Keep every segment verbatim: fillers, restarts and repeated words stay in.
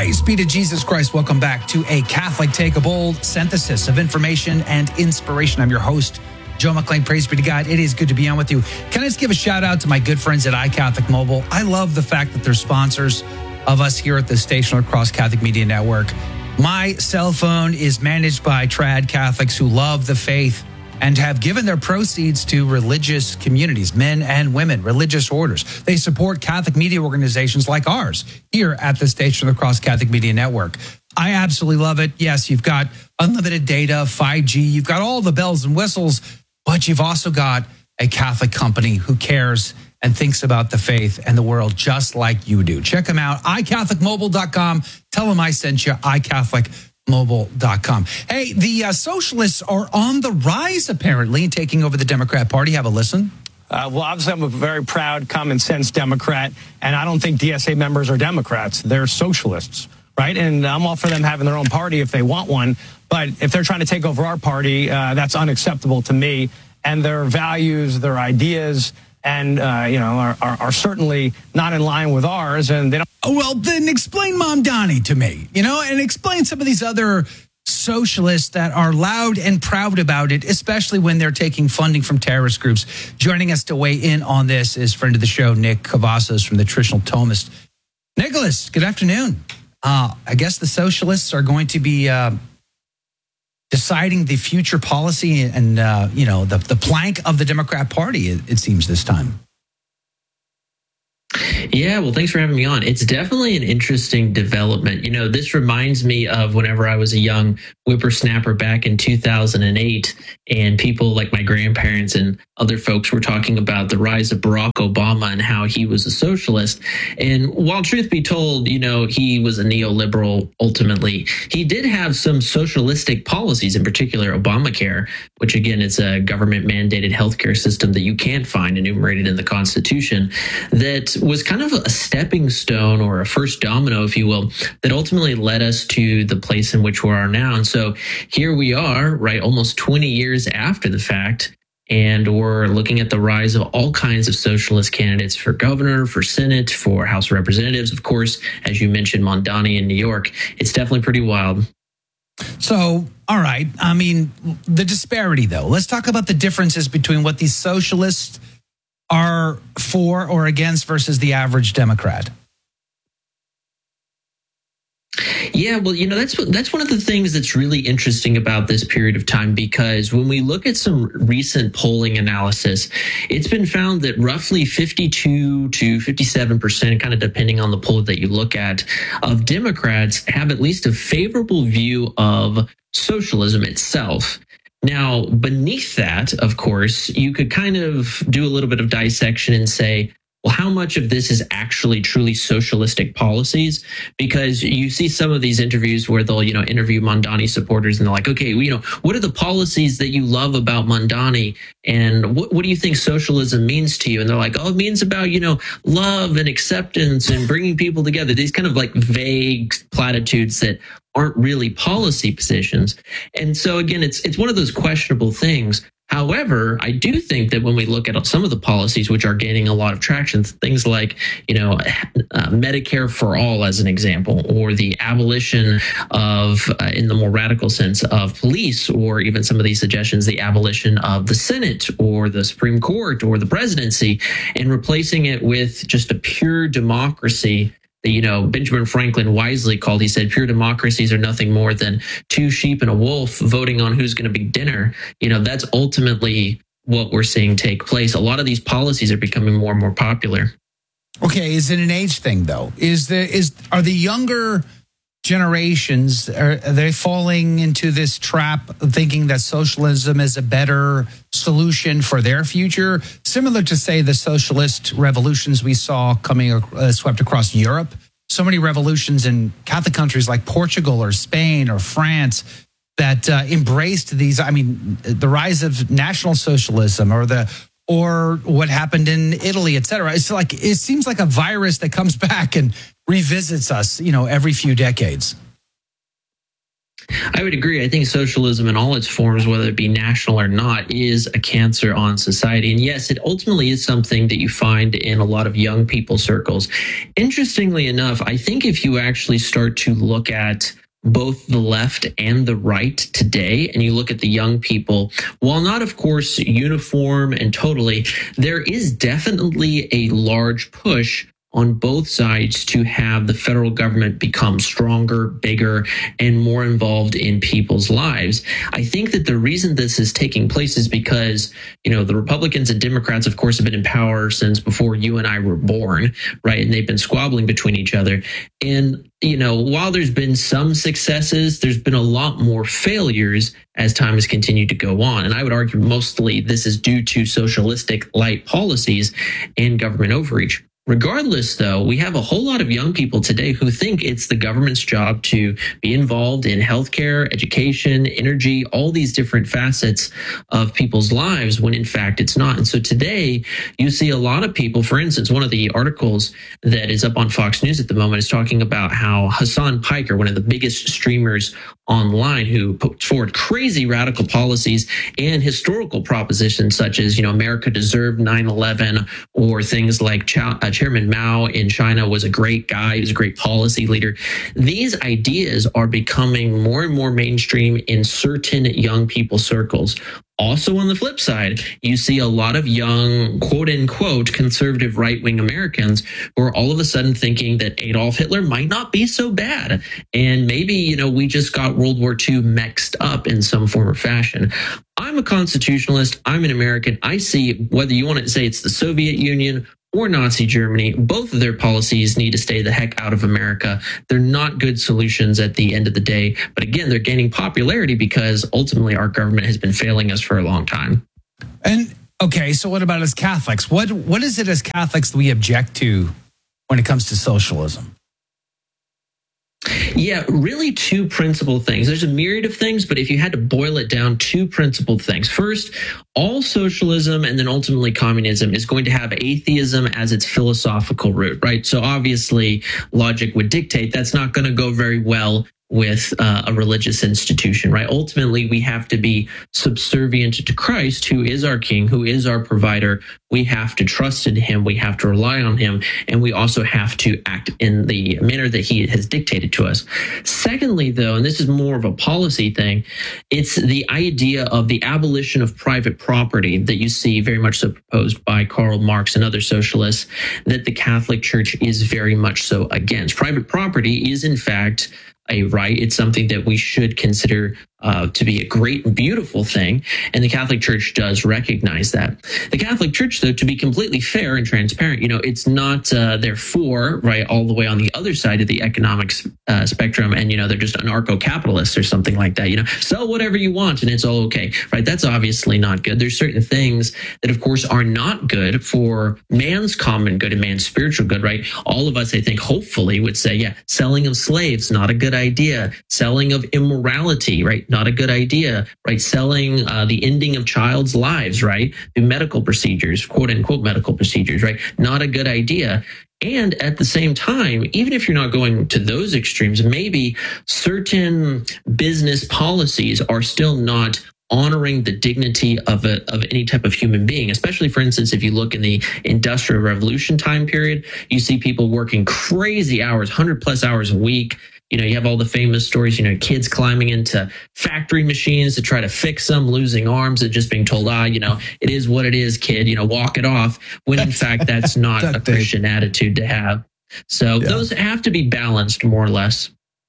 Praise be to Jesus Christ. Welcome back to A Catholic Take, a bold synthesis of information and inspiration. I'm your host, Joe McLean. Praise be to God. It is good to be on with you. Can I just give a shout out to my good friends at iCatholic Mobile? I love the fact that they're sponsors of us here at the station across Catholic Media Network. My cell phone is managed by trad Catholics who love the faith and have given their proceeds to religious communities, men and women, religious orders. They support Catholic media organizations like ours here at the station across Catholic Media Network. I absolutely love it. Yes, you've got unlimited data, five G, you've got all the bells and whistles, but you've also got a Catholic company who cares and thinks about the faith and the world just like you do. Check them out, i catholic mobile dot com. Tell them I sent you, i catholic mobile dot com. Hey, the uh, socialists are on the rise, apparently, and taking over the Democrat Party. Have a listen. Uh, well, obviously, I'm a very proud, common sense Democrat, and I don't think D S A members are Democrats. They're socialists, right? And I'm all for them having their own party if they want one. But if they're trying to take over our party, uh, that's unacceptable to me. And their values, their ideas, and, uh, you know, are, are, are certainly not in line with ours. And they don't. Oh, well, then explain Mamdani to me, you know, and explain some of these other socialists that are loud and proud about it, especially when they're taking funding from terrorist groups. Joining us to weigh in on this is friend of the show, Nick Cavazos from the Traditional Thomist. Nicholas, good afternoon. Uh, I guess the socialists are going to be uh, deciding the future policy and, uh, you know, the, the plank of the Democrat Party, it, it seems this time. Yeah, well, thanks for having me on. It's definitely an interesting development. You know, this reminds me of whenever I was a young whippersnapper back in two thousand eight, and people like my grandparents and other folks were talking about the rise of Barack Obama and how he was a socialist. And while truth be told, you know, he was a neoliberal ultimately, he did have some socialistic policies, in particular Obamacare, which again, it's a government mandated healthcare system that you can't find enumerated in the Constitution, that was kind of a stepping stone or a first domino, if you will, that ultimately led us to the place in which we are now. And so here we are, right, almost twenty years after the fact, and we're looking at the rise of all kinds of socialist candidates for governor, for Senate, for House of Representatives. Of course, as you mentioned, Mamdani in New York. It's definitely pretty wild. So, all right. I mean, the disparity, though. Let's talk about the differences between what these socialists are for or against versus the average Democrat. Yeah, well, you know, that's that's one of the things that's really interesting about this period of time, because when we look at some recent polling analysis, it's been found that roughly fifty-two to fifty-seven percent, kind of depending on the poll that you look at, of Democrats have at least a favorable view of socialism itself. Now, beneath that, of course, you could kind of do a little bit of dissection and say, well, how much of this is actually truly socialistic policies? Because you see some of these interviews where they'll, you know, interview Mamdani supporters and they're like, okay, well, you know, what are the policies that you love about Mamdani? And what, what do you think socialism means to you? And they're like, oh, it means about, you know, love and acceptance and bringing people together. These kind of like vague platitudes that aren't really policy positions. And so again, it's it's one of those questionable things. However, I do think that when we look at some of the policies which are gaining a lot of traction, things like, you know, uh, Medicare for all, as an example, or the abolition of, uh, in the more radical sense, of police, or even some of these suggestions, the abolition of the Senate or the Supreme Court or the presidency, and replacing it with just a pure democracy. You know, Benjamin Franklin wisely called, he said, pure democracies are nothing more than two sheep and a wolf voting on who's going to be dinner. You know, that's ultimately what we're seeing take place. A lot of these policies are becoming more and more popular. Okay, is it an age thing, though? Is there, is, are the younger generations, are, are they falling into this trap of thinking that socialism is a better solution for their future? Similar to, say, the socialist revolutions we saw coming uh, swept across Europe. So many revolutions in Catholic countries like Portugal or Spain or France that uh, embraced these. I mean, the rise of National Socialism or the or what happened in Italy, et cetera. It's like, it seems like a virus that comes back and revisits us, you know, every few decades. I would agree. I think socialism in all its forms, whether it be national or not, is a cancer on society. And yes, it ultimately is something that you find in a lot of young people circles. Interestingly enough, I think if you actually start to look at both the left and the right today, and you look at the young people, while not, of course, uniform and totally, there is definitely a large push on both sides to have the federal government become stronger, bigger, and more involved in people's lives. I think that the reason this is taking place is because, you know, the Republicans and Democrats, of course, have been in power since before you and I were born, right? And they've been squabbling between each other. And, you know, while there's been some successes, there's been a lot more failures as time has continued to go on. And I would argue mostly this is due to socialistic light policies and government overreach. Regardless, though, we have a whole lot of young people today who think it's the government's job to be involved in healthcare, education, energy, all these different facets of people's lives, when in fact it's not. And so today you see a lot of people, for instance, one of the articles that is up on Fox News at the moment is talking about how Hassan Piker, one of the biggest streamers online, who put forward crazy radical policies and historical propositions such as, you know, America deserved nine eleven, or things like Chow, uh, Chairman Mao in China was a great guy, he was a great policy leader. These ideas are becoming more and more mainstream in certain young people circles. Also, on the flip side, you see a lot of young, quote unquote, conservative right-wing Americans who are all of a sudden thinking that Adolf Hitler might not be so bad. And maybe, you know, we just got World War Two mixed up in some form or fashion. I'm a constitutionalist. I'm an American. I see, whether you want to say it's the Soviet Union or Nazi Germany, both of their policies need to stay the heck out of America. They're not good solutions at the end of the day. But again, they're gaining popularity because ultimately our government has been failing us for a long time. And okay, so what about as Catholics? What what is it as Catholics that we object to when it comes to socialism? Yeah, really two principal things. There's a myriad of things, but if you had to boil it down, two principal things. First, all socialism and then ultimately communism is going to have atheism as its philosophical root, right? So obviously logic would dictate that's not going to go very well with uh, a religious institution, right? Ultimately, we have to be subservient to Christ, who is our king, who is our provider. We have to trust in him. We have to rely on him. And we also have to act in the manner that he has dictated to us. Secondly, though, and this is more of a policy thing, it's the idea of the abolition of private property that you see very much so proposed by Karl Marx and other socialists that the Catholic Church is very much so against. Private property is, in fact, a right. It's something that we should consider uh, to be a great and beautiful thing. And the Catholic Church does recognize that. The Catholic Church, though, to be completely fair and transparent, you know, it's not uh, therefore, right, all the way on the other side of the economic uh, spectrum. And, you know, they're just anarcho-capitalists or something like that. You know, sell whatever you want and it's all okay, right? That's obviously not good. There's certain things that, of course, are not good for man's common good and man's spiritual good, right? All of us, I think, hopefully would say, yeah, selling of slaves, not a good idea. Selling of immorality, right? Not a good idea, right? Selling uh, the ending of child's lives, right? The medical procedures, quote unquote medical procedures, right? Not a good idea. And at the same time, even if you're not going to those extremes, maybe certain business policies are still not honoring the dignity of a, of any type of human being, especially, for instance, if you look in the Industrial Revolution time period, you see people working crazy hours, one hundred plus hours a week. You know, you have all the famous stories, you know, kids climbing into factory machines to try to fix them, losing arms, and just being told, ah, you know, it is what it is, kid, you know, walk it off, when in fact that's not a Christian attitude to have. So yeah. Those have to be balanced more or less.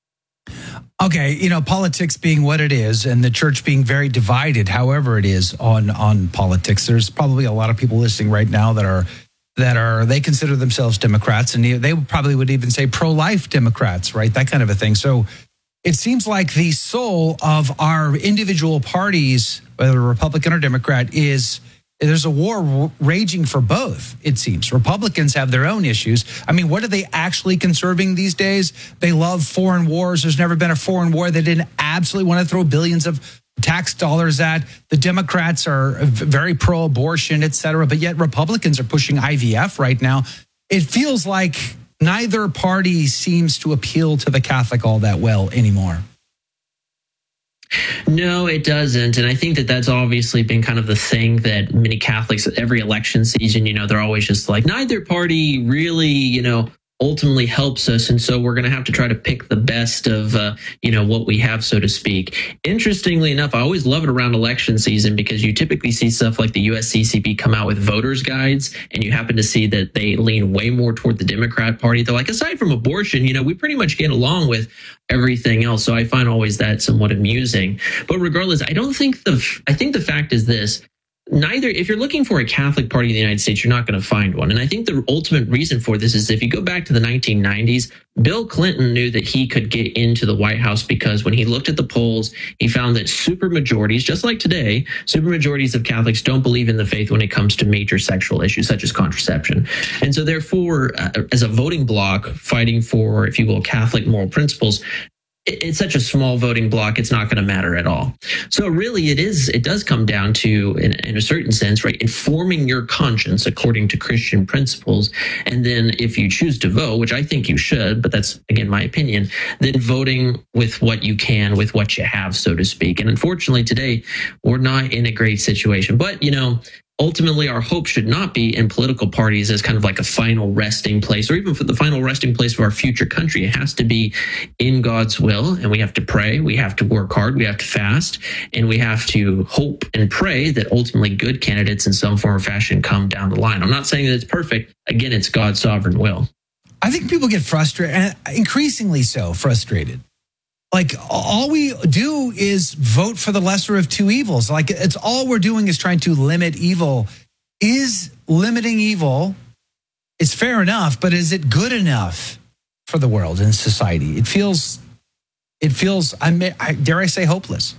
Okay, you know, politics being what it is and the church being very divided, however it is on, on politics, there's probably a lot of people listening right now that are that are, they consider themselves Democrats, and they probably would even say pro-life Democrats, right? That kind of a thing. So it seems like the soul of our individual parties, whether Republican or Democrat, is there's a war raging for both, it seems. Republicans have their own issues. I mean, what are they actually conserving these days? They love foreign wars. There's never been a foreign war they didn't absolutely want to throw billions of tax dollars at. The Democrats are very pro-abortion, et cetera, but yet Republicans are pushing I V F right now. It feels like neither party seems to appeal to the Catholic all that well anymore. No, it doesn't. And I think that that's obviously been kind of the thing that many Catholics, every election season, you know, they're always just like, neither party really, you know, ultimately helps us. And so we're going to have to try to pick the best of, uh, you know, what we have, so to speak. Interestingly enough, I always love it around election season because you typically see stuff like the U S C C P come out with voters guides, and you happen to see that they lean way more toward the Democrat Party. They're like, aside from abortion, you know, we pretty much get along with everything else. So I find always that somewhat amusing. But regardless, I don't think the, I think the fact is this. Neither, if you're looking for a Catholic party in the United States, you're not going to find one. And I think the ultimate reason for this is if you go back to the nineteen nineties, Bill Clinton knew that he could get into the White House because when he looked at the polls, he found that supermajorities, just like today, supermajorities of Catholics don't believe in the faith when it comes to major sexual issues such as contraception. And so therefore, uh, as a voting bloc fighting for, if you will, Catholic moral principles, it's such a small voting block, it's not going to matter at all. So really it is, it does come down to, in, in a certain sense, right, informing your conscience according to Christian principles. And then if you choose to vote, which I think you should, but that's, again, my opinion, then voting with what you can, with what you have, so to speak. And unfortunately today, we're not in a great situation. But, you know, ultimately, our hope should not be in political parties as kind of like a final resting place, or even for the final resting place of our future country. It has to be in God's will, and we have to pray, we have to work hard, we have to fast, and we have to hope and pray that ultimately good candidates in some form or fashion come down the line. I'm not saying that it's perfect. Again, it's God's sovereign will. I think people get frustrated, and increasingly so frustrated. Like, all we do is vote for the lesser of two evils. Like, it's all we're doing is trying to limit evil. Is limiting evil, it's fair enough, but is it good enough for the world and society? It feels, it feels, I, may, I dare I say, hopeless.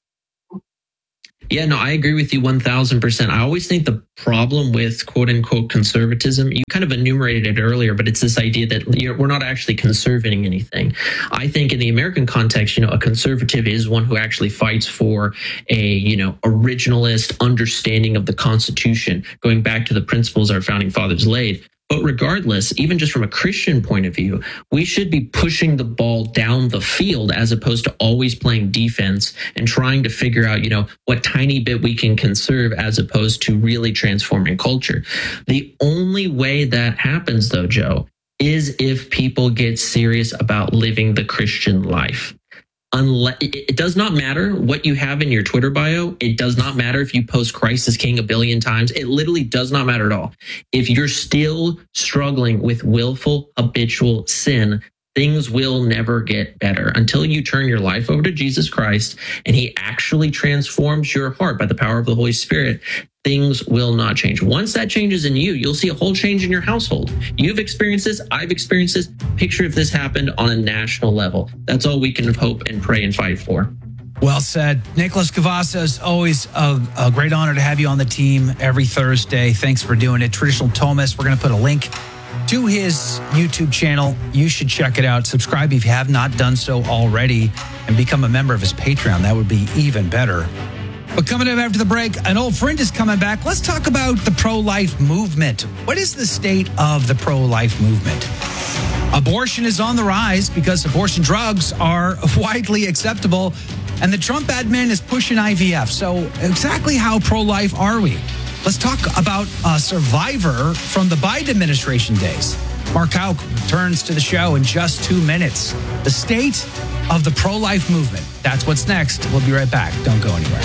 Yeah, no, I agree with you one thousand percent. I always think the problem with quote unquote conservatism, you kind of enumerated it earlier, but it's this idea that you're, we're not actually conserving anything. I think in the American context, you know, a conservative is one who actually fights for a, you know, originalist understanding of the Constitution, going back to the principles our founding fathers laid. But regardless, even just from a Christian point of view, we should be pushing the ball down the field as opposed to always playing defense and trying to figure out, you know, what tiny bit we can conserve as opposed to really transforming culture. The only way that happens, though, Joe, is if people get serious about living the Christian life. Unless, it does not matter what you have in your Twitter bio. It does not matter if you post Christ is King a billion times. It literally does not matter at all. If you're still struggling with willful, habitual sin, things will never get better until you turn your life over to Jesus Christ and he actually transforms your heart by the power of the Holy Spirit. Things will not change. Once that changes in you, you'll see a whole change in your household. You've experienced this. I've experienced this. Picture if this happened on a national level. That's all we can hope and pray and fight for. Well said. Nicholas Cavazos, always a, a great honor to have you on the team every Thursday. Thanks for doing it. Traditional Thomas, we're going to put a link to his YouTube channel. You should check it out. Subscribe if you have not done so already and become a member of his Patreon. That would be even better. But coming up after the break, an old friend is coming back. Let's talk about the pro-life movement. What is the state of the pro-life movement? Abortion is on the rise because abortion drugs are widely acceptable, and the Trump admin is pushing I V F. So exactly how pro-life are we? Let's talk about a survivor from the Biden administration days. Mark Houck returns to the show in just two minutes. The state of the pro-life movement. That's what's next. We'll be right back. Don't go anywhere.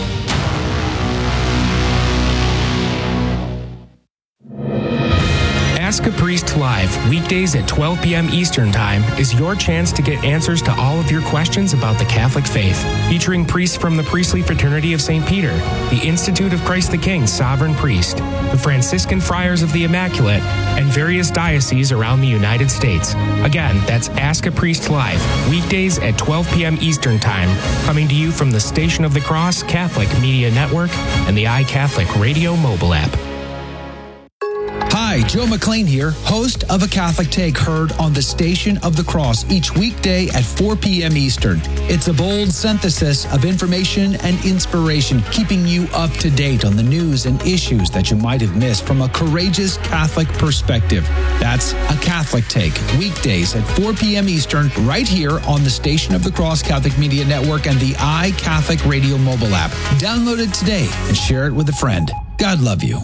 Ask a Priest Live, weekdays at twelve p.m. Eastern Time, is your chance to get answers to all of your questions about the Catholic faith. Featuring priests from the Priestly Fraternity of Saint Peter, the Institute of Christ the King Sovereign Priest, the Franciscan Friars of the Immaculate, and various dioceses around the United States. Again, that's Ask a Priest Live, weekdays at twelve p.m. Eastern Time, coming to you from the Station of the Cross Catholic Media Network and the iCatholic Radio mobile app. Hi, Hi, Joe McLean here, host of A Catholic Take, heard on the Station of the Cross each weekday at four p.m. Eastern. It's a bold synthesis of information and inspiration, keeping you up to date on the news and issues that you might have missed from a courageous Catholic perspective. That's A Catholic Take, weekdays at four p.m. Eastern, right here on the Station of the Cross Catholic Media Network and the iCatholic Radio mobile app. Download it today and share it with a friend. God love you.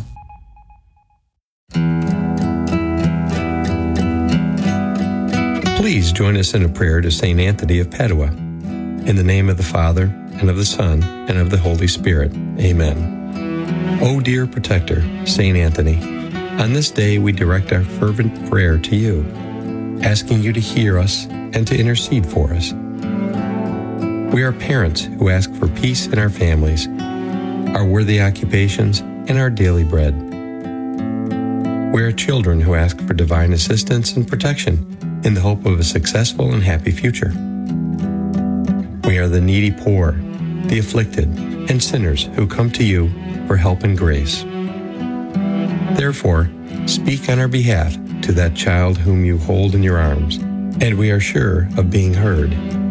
Please join us in a prayer to Saint Anthony of Padua. In the name of the Father, and of the Son, and of the Holy Spirit. Amen. O dear protector, Saint Anthony, on this day we direct our fervent prayer to you, asking you to hear us and to intercede for us. We are parents who ask for peace in our families, our worthy occupations, and our daily bread. We are children who ask for divine assistance and protection in the hope of a successful and happy future. We are the needy poor, the afflicted, and sinners who come to you for help and grace. Therefore, speak on our behalf to that child whom you hold in your arms, and we are sure of being heard.